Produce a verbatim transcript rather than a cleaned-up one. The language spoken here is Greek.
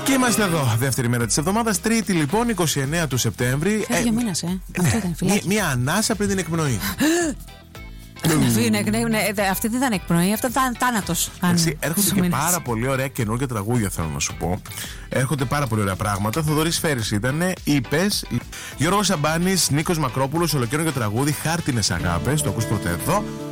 Και είμαστε εδώ, δεύτερη μέρα της εβδομάδας, Τρίτη λοιπόν, είκοσι εννέα του Σεπτέμβρη. Φεύγει ο μήνας, ε. Ναι, Αυτό ήταν, μία, μία ανάσα πριν την εκπνοή. Αυτή δεν ήταν εκπνοή, αυτό ήταν θάνατος. Έρχονται και πάρα πολύ ωραία καινούργια τραγούδια, θέλω να σου πω. Έρχονται πάρα πολύ ωραία πράγματα. Θοδωρής Φέρης ήτανε, είπες. Γιώργος Σαμπάνης, Νίκος Μακρόπουλος, ολοκαινούργιο τραγούδι, Χάρτινες Αγάπες. Το ακούς πρώτα εδώ.